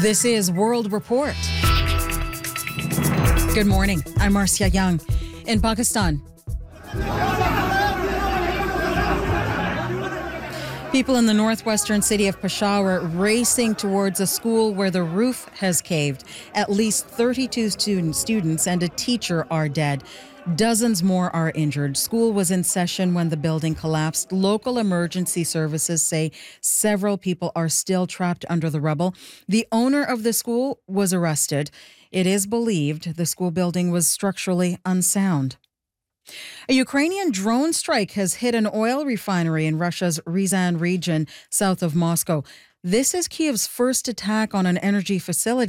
This is World Report. Good morning. I'm Marcia Young. In Pakistan, people in the northwestern city of Peshawar racing towards a school where the roof has caved. At least 32 students and a teacher are dead. Dozens more are injured. School was in session when the building collapsed. Local emergency services say several people are still trapped under the rubble. The owner of the school was arrested. It is believed the school building was structurally unsound. A Ukrainian drone strike has hit an oil refinery in Russia's Ryazan region, south of Moscow. This is Kyiv's first attack on an energy facility